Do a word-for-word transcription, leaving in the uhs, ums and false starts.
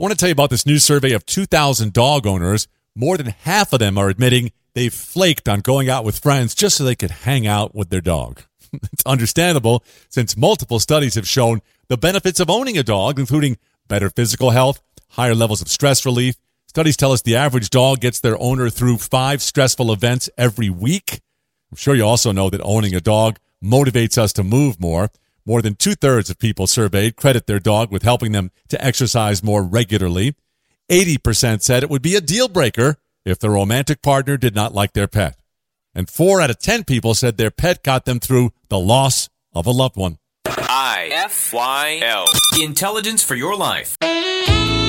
want to tell you about this new survey of two thousand dog owners. More than half of them are admitting they've flaked on going out with friends just so they could hang out with their dog. It's understandable, since multiple studies have shown the benefits of owning a dog, including better physical health, higher levels of stress relief. Studies tell us the average dog gets their owner through five stressful events every week. I'm sure you also know that owning a dog motivates us to move more. More than two-thirds of people surveyed credit their dog with helping them to exercise more regularly. eighty percent said it would be a deal breaker if their romantic partner did not like their pet. And four out of ten people said their pet got them through the loss of a loved one. I F Y L. Intelligence for your life.